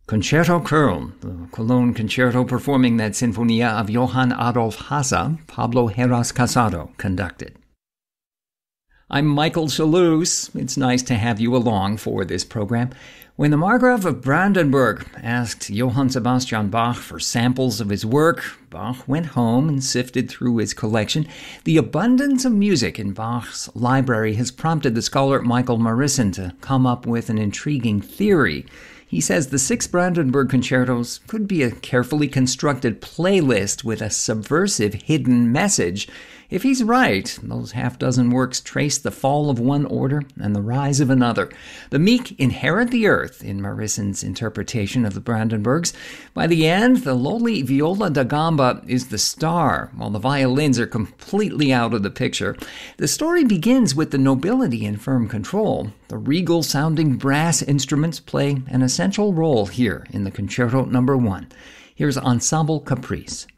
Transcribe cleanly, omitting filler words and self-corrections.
Concerto Köln, the Cologne Concerto performing that Sinfonia of Johann Adolf Hasse, Pablo Heras Casado conducted. I'm Michael Chalouse. It's nice to have you along for this program. When the Margrave of Brandenburg asked Johann Sebastian Bach for samples of his work, Bach went home and sifted through his collection. The abundance of music in Bach's library has prompted the scholar Michael Marissen to come up with an intriguing theory. He says the 6 Brandenburg concertos could be a carefully constructed playlist with a subversive hidden message. If he's right, those half-dozen works trace the fall of one order and the rise of another. The meek inherit the earth, in Marissen's interpretation of the Brandenburgs. By the end, the lowly viola da gamba is the star, while the violins are completely out of the picture. The story begins with the nobility in firm control. The regal-sounding brass instruments play an essential role here in the Concerto No. 1. Here's Ensemble Caprice.